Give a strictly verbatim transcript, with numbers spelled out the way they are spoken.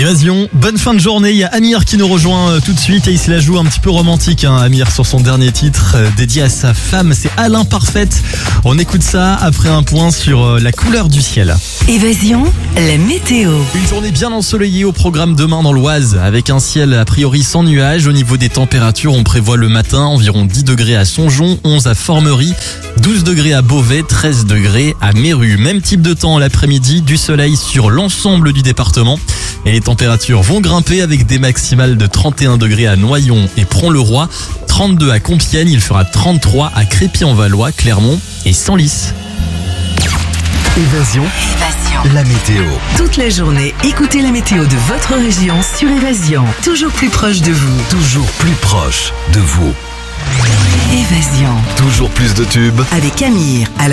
Évasion, bonne fin de journée, il y a Amir qui nous rejoint euh, tout de suite et il se la joue un petit peu romantique, hein, Amir, sur son dernier titre euh, dédié à sa femme, c'est Alain Parfaite. On écoute ça après un point sur euh, la couleur du ciel. Évasion, la météo. Une journée bien ensoleillée au programme demain dans l'Oise, avec un ciel a priori sans nuages. Au niveau des températures, on prévoit le matin environ dix degrés à Songeon, onze à Formerie, douze degrés à Beauvais, treize degrés à Méru. Même type de temps l'après-midi, du soleil sur l'ensemble du département. Et les températures vont grimper avec des maximales de trente et un degrés à Noyon et Pont-le-Roi, trente-deux à Compiègne, il fera trente-trois à Crépy-en-Valois, Clermont et Senlis. Évasion, Évasion. la météo. Toute la journée, écoutez la météo de votre région sur Évasion. Toujours plus proche de vous. Toujours plus proche de vous. Évasion. Toujours plus de tubes. Avec Amir, à la